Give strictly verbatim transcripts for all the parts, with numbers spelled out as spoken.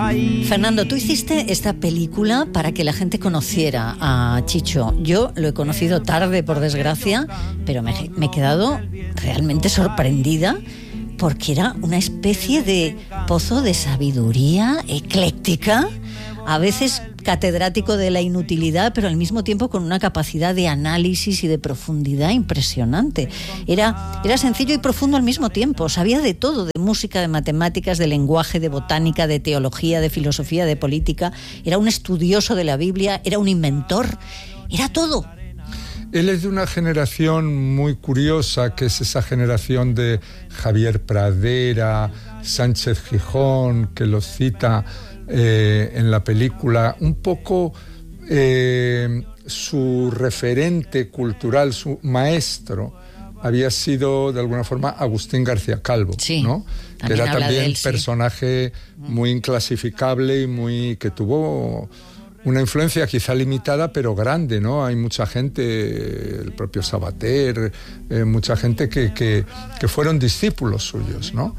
Fernando, tú hiciste esta película para que la gente conociera a Chicho. Yo lo he conocido tarde, por desgracia, pero me, me he quedado realmente sorprendida porque era una especie de pozo de sabiduría ecléctica, a veces catedrático de la inutilidad, pero al mismo tiempo con una capacidad de análisis y de profundidad impresionante. Era, era sencillo y profundo al mismo tiempo, sabía de todo, de música, de matemáticas, de lenguaje, de botánica, de teología, de filosofía, de política. Era un estudioso de la Biblia, era un inventor, era todo. Él es de una generación muy curiosa, que es esa generación de Javier Pradera, Sánchez Gijón, que los cita eh, en la película. Un poco eh, su referente cultural, su maestro, había sido de alguna forma Agustín García Calvo, sí, ¿no? Que era también un personaje sí. muy inclasificable y muy que tuvo una influencia quizá limitada, pero grande, ¿no? Hay mucha gente, el propio Sabater, eh, mucha gente que, que, que fueron discípulos suyos, ¿no?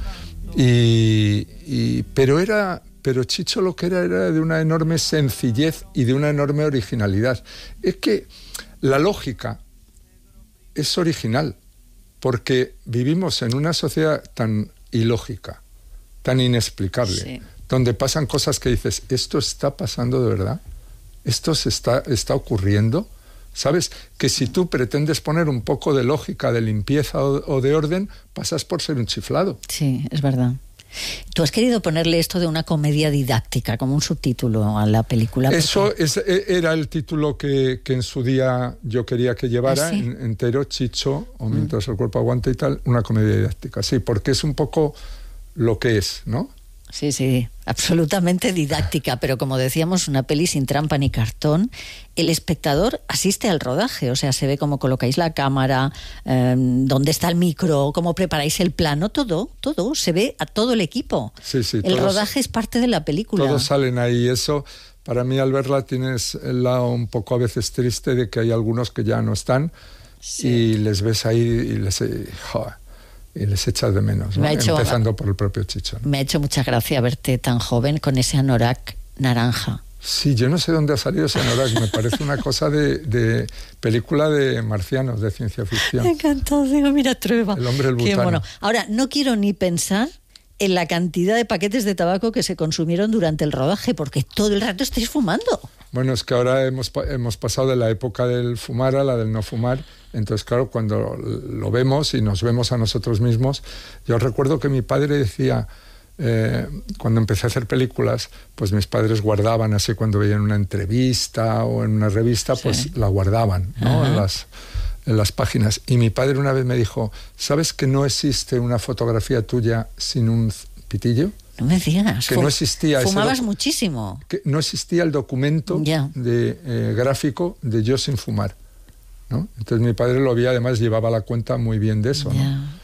Y, y, pero, era, pero Chicho lo que era era de una enorme sencillez y de una enorme originalidad. Es que la lógica es original, porque vivimos en una sociedad tan ilógica, tan inexplicable, sí, donde pasan cosas que dices, ¿esto está pasando de verdad? ¿Esto se está, está ocurriendo? ¿Sabes? Que si tú pretendes poner un poco de lógica, de limpieza o, o de orden, pasas por ser un chiflado. Sí, es verdad. Tú has querido ponerle esto de una comedia didáctica como un subtítulo a la película. Eso es, era el título que, que en su día yo quería que llevara, ¿Ah, sí? en, entero, Chicho, o Mientras mm. el cuerpo aguanta y tal, una comedia didáctica. Sí, porque es un poco lo que es, ¿no? Sí, sí, absolutamente didáctica, pero como decíamos, una peli sin trampa ni cartón. El espectador asiste al rodaje, o sea, se ve cómo colocáis la cámara, eh, dónde está el micro, cómo preparáis el plano, todo, todo, se ve a todo el equipo. Sí, sí, el todos, rodaje es parte de la película. Todos salen ahí, eso, para mí al verla tienes el lado un poco a veces triste de que hay algunos que ya no están, sí, y les ves ahí y les... Joder, y les echas de menos, ¿no? Hecho, empezando por el propio Chicho, ¿no? Me ha hecho mucha gracia verte tan joven con ese anorak naranja. Sí, yo no sé dónde ha salido ese anorak, me parece una cosa de, de película de marcianos, de ciencia ficción. Me encantó, digo, mira, Trueba. El hombre el butano. Qué bueno. Ahora, no quiero ni pensar en la cantidad de paquetes de tabaco que se consumieron durante el rodaje, porque todo el rato estáis fumando. Bueno, es que ahora hemos, hemos pasado de la época del fumar a la del no fumar. Entonces, claro, cuando lo vemos y nos vemos a nosotros mismos, yo recuerdo que mi padre decía, eh, cuando empecé a hacer películas, pues mis padres guardaban, así cuando veían una entrevista o en una revista, sí, pues la guardaban, ¿no? En las, en las páginas. Y mi padre una vez me dijo, ¿sabes que no existe una fotografía tuya sin un pitillo? No me digas. Que no existía Fumabas ese docu- muchísimo. Que no existía el documento yeah. de, eh, gráfico de yo sin fumar, ¿no? Entonces mi padre lo había, además llevaba la cuenta muy bien de eso, yeah. ¿no?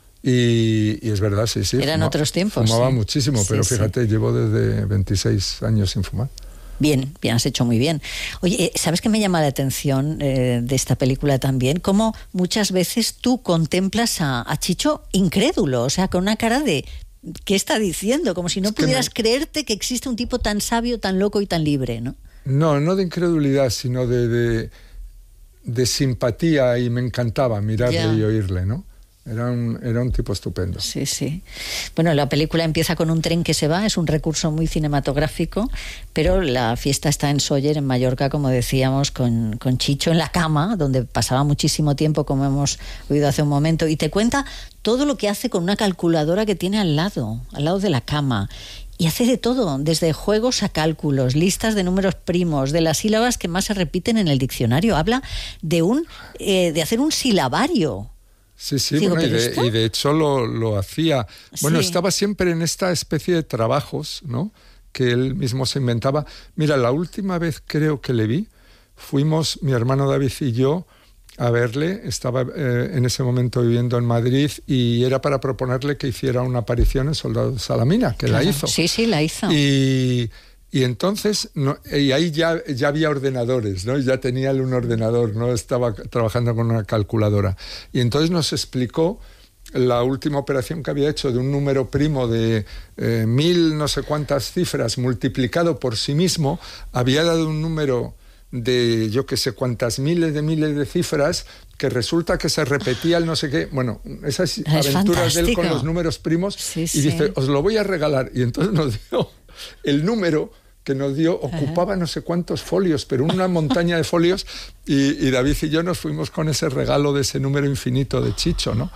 Y, y es verdad, sí, sí. Eran fuma, otros tiempos. Fumaba sí. muchísimo, sí, pero sí. fíjate, llevo desde veintiséis años sin fumar. Bien, bien, has hecho muy bien. Oye, ¿sabes qué me llama la atención eh, de esta película también? Cómo muchas veces tú contemplas a, a Chicho incrédulo, o sea, con una cara de... ¿qué está diciendo? Como si no es pudieras me... creerte que existe un tipo tan sabio, tan loco y tan libre, ¿no? No, no de incredulidad, sino de, de, de simpatía, y me encantaba mirarle yeah. y oírle, ¿no? Era un, era un tipo estupendo. Sí, sí. Bueno, la película empieza con un tren que se va, es un recurso muy cinematográfico, pero la fiesta está en Sóller, en Mallorca, como decíamos, con, con Chicho en la cama, donde pasaba muchísimo tiempo, como hemos oído hace un momento, y te cuenta todo lo que hace con una calculadora que tiene al lado, al lado de la cama. Y hace de todo, desde juegos a cálculos, listas de números primos, de las sílabas que más se repiten en el diccionario. Habla de, un, eh, de hacer un silabario. Sí, sí, Digo, bueno, y, de, esto? y de hecho lo, lo hacía. Bueno, sí. estaba siempre en esta especie de trabajos, ¿no?, que él mismo se inventaba. Mira, la última vez creo que le vi, fuimos mi hermano David y yo a verle, estaba eh, en ese momento viviendo en Madrid, y era para proponerle que hiciera una aparición en Soldado Salamina, que claro. la hizo. Sí, sí, la hizo. Y... Y entonces, no, y ahí ya, ya había ordenadores, ¿no? Ya tenía él un ordenador, no estaba trabajando con una calculadora. Y entonces nos explicó la última operación que había hecho de un número primo de eh, mil no sé cuántas cifras multiplicado por sí mismo, había dado un número de yo que sé cuántas miles de miles de cifras que resulta que se repetía el no sé qué. Bueno, esas es aventuras fantástico. de él con los números primos. Sí, y sí. dice, os lo voy a regalar. Y entonces nos dio el número que nos dio, ocupaba Ajá. no sé cuántos folios, pero una montaña de folios. Y, y David y yo nos fuimos con ese regalo de ese número infinito de Chicho, ¿no?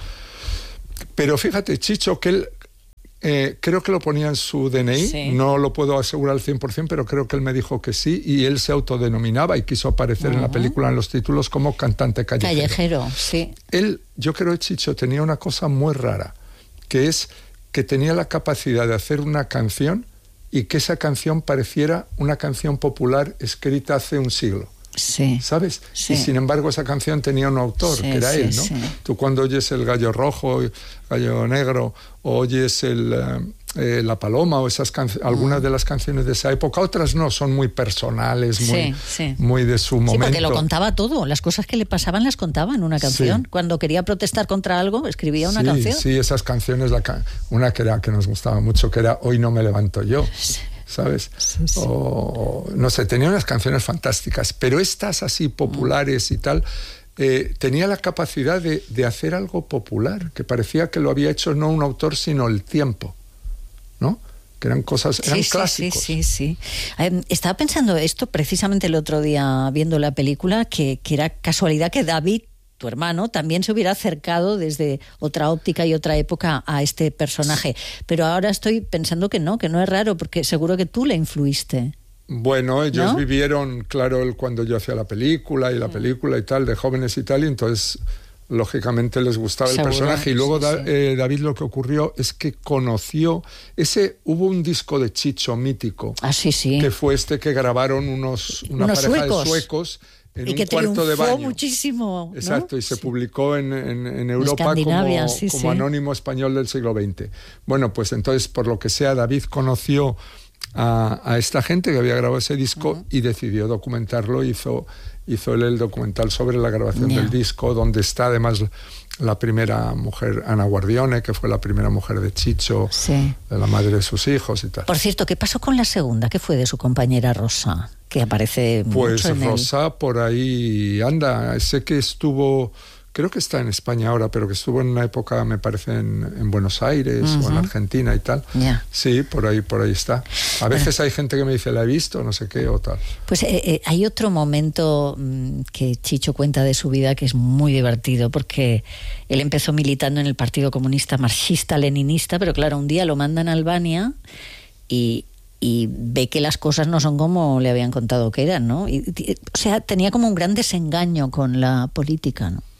Pero fíjate, Chicho, que él eh, creo que lo ponía en su D N I, sí. no lo puedo asegurar al cien por ciento, pero creo que él me dijo que sí, y él se autodenominaba y quiso aparecer uh-huh. en la película, en los títulos, como cantante callejero. Callejero, sí. Él, yo creo que Chicho tenía una cosa muy rara, que es que tenía la capacidad de hacer una canción y que esa canción pareciera una canción popular escrita hace un siglo. Sí. ¿Sabes? Sí. Y sin embargo esa canción tenía un autor, sí, que era sí, él, ¿no? Sí. Tú cuando oyes el gallo rojo, gallo negro, o oyes el, eh, la paloma, o esas can- algunas de las canciones de esa época, otras no, son muy personales, muy, sí, sí. muy de su momento. Sí, porque lo contaba todo, las cosas que le pasaban las contaba en una canción. Sí. Cuando quería protestar contra algo, escribía una sí, canción. Sí, esas canciones, la ca- una que, era, que nos gustaba mucho, que era Hoy no me levanto yo. Sí. ¿Sabes? Sí, sí. O, no sé, tenía unas canciones fantásticas, pero estas así populares y tal, eh, tenía la capacidad de, de hacer algo popular, que parecía que lo había hecho no un autor, sino el tiempo, ¿no? Que eran cosas, eran sí, clásicos. Sí, sí, sí. Eh, estaba pensando esto precisamente el otro día viendo la película, que, que era casualidad que David, tu hermano, también se hubiera acercado desde otra óptica y otra época a este personaje. Pero ahora estoy pensando que no, que no es raro, porque seguro que tú le influiste. Bueno, ellos ¿no? vivieron, claro, cuando yo hacía la película y la película y tal, de jóvenes y tal, y entonces lógicamente les gustaba seguro, el personaje. Y luego sí, da, sí. Eh, David lo que ocurrió es que conoció, ese hubo un disco de Chicho mítico, ah, sí, sí. que fue este que grabaron unos, una unos pareja suecos. de suecos, en y un que cuarto de baño. muchísimo, ¿no? Exacto, y se sí. publicó en, en, en Europa como, sí, como sí. anónimo español del siglo veinte. Bueno, pues entonces, por lo que sea, David conoció a, a esta gente que había grabado ese disco uh-huh. y decidió documentarlo. Hizo, hizo él el documental sobre la grabación yeah. del disco, donde está además la primera mujer, Ana Guardione, que fue la primera mujer de Chicho, sí. la madre de sus hijos y tal. Por cierto, ¿qué pasó con la segunda? ¿Qué fue de su compañera Rosa? Que aparece pues mucho en Rosa el... por ahí anda. Sé que estuvo, creo que está en España ahora, pero que estuvo en una época, me parece, en, en Buenos Aires uh-huh. o en Argentina y tal. Yeah. Sí, por ahí, por ahí está. A veces bueno. hay gente que me dice, la he visto, no sé qué o tal. Pues eh, eh, hay otro momento mmm, que Chicho cuenta de su vida que es muy divertido, porque él empezó militando en el Partido Comunista Marxista-Leninista, pero claro, un día lo mandan a Albania y... y ve que las cosas no son como le habían contado que eran, ¿no? Y, o sea, tenía como un gran desengaño con la política, ¿no?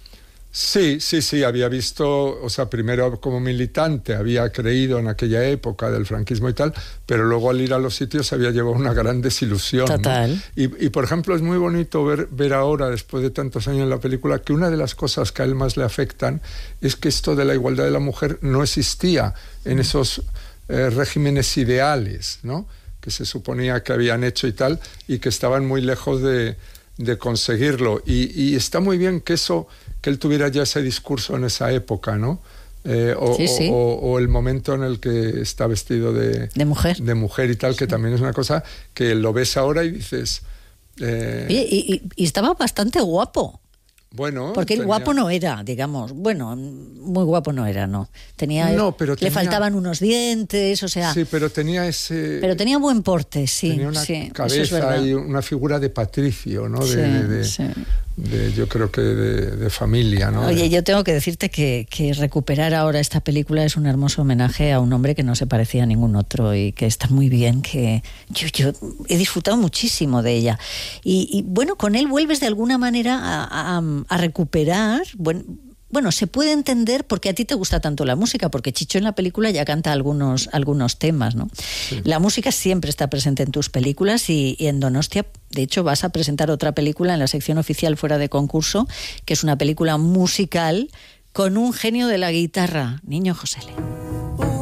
Sí, sí, sí, había visto, o sea, primero como militante había creído en aquella época del franquismo y tal, pero luego al ir a los sitios había llevado una gran desilusión. Total. ¿no? Y, y por ejemplo, es muy bonito ver, ver ahora, después de tantos años en la película, que una de las cosas que a él más le afectan es que esto de la igualdad de la mujer no existía en esos... Eh, regímenes ideales, ¿no? Que se suponía que habían hecho y tal, y que estaban muy lejos de, de conseguirlo. Y, y está muy bien que eso, que él tuviera ya ese discurso en esa época, ¿no? Eh, o, sí, sí. O, o, o el momento en el que está vestido de, de mujer, de mujer y tal, que sí. también es una cosa que lo ves ahora y dices... Eh, Oye, y, y, y estaba bastante guapo. Bueno, porque el tenía... guapo no era, digamos, bueno, muy guapo no era, no. Tenía, no, pero tenía... le faltaban unos dientes, o sea. Sí, pero tenía ese. Pero tenía buen porte, sí. Tenía una sí, cabeza y una figura de patricio, ¿no? De, sí, de, de, sí. de, yo creo que de, de familia, ¿no? Oye, de... yo tengo que decirte que, que recuperar ahora esta película es un hermoso homenaje a un hombre que no se parecía a ningún otro y que está muy bien, que yo, yo he disfrutado muchísimo de ella. Y, y bueno, con él vuelves de alguna manera a, a, a recuperar, bueno, bueno, se puede entender por qué a ti te gusta tanto la música, porque Chicho en la película ya canta algunos, algunos temas, ¿no? Sí. La música siempre está presente en tus películas y, y en Donostia, de hecho, vas a presentar otra película en la sección oficial fuera de concurso, que es una película musical con un genio de la guitarra, Niño Josele.